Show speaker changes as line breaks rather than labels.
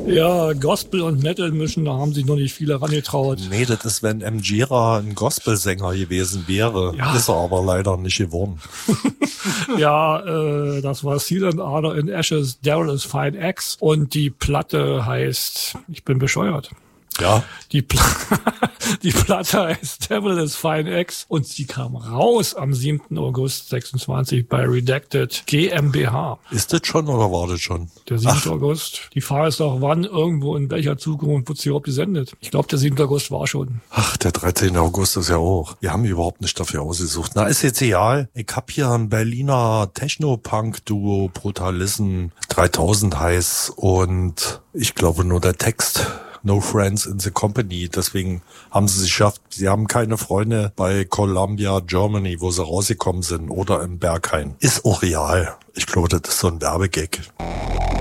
Ja, Gospel und Metal mischen, da haben sich noch nicht viele rangetraut.
Nee, das ist, wenn Mgira ein Gospelsänger gewesen wäre. Ja. Ist er aber leider nicht geworden.
Ja, das war Seal and Ardor in Ashes, Daryl is Fine X und die Platte heißt, ich bin bescheuert.
Ja.
Die Platte heißt Devil is Fine X und sie kam raus am 7. August 26 bei Redacted GmbH.
Ist das schon oder war das schon?
Der 7. August. Die Frage ist doch, wann, irgendwo, in welcher Zukunft wird sie überhaupt gesendet? Ich glaube, der 7. August war schon.
Ach, der 13. August ist ja auch. Wir haben überhaupt nicht dafür ausgesucht. Na, ist jetzt egal. Ich hab hier ein Berliner Techno-Punk-Duo, Brutalism 3000 heiß und ich glaube nur der Text. No Friends in the Company. Deswegen haben sie es geschafft. Sie haben keine Freunde bei Columbia, Germany, wo sie rausgekommen sind, oder im Berghain. Ist auch real. Ich glaube, das ist so ein Werbegag.